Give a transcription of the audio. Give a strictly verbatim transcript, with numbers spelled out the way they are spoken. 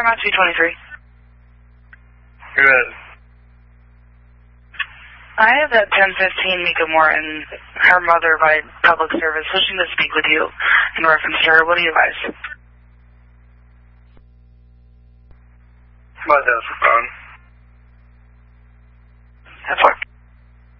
Paramount two twenty-three. Good. I have that ten fifteen Mika Morton, her mother by public service, wishing to speak with you in reference to her. What do you advise? Somebody has the phone.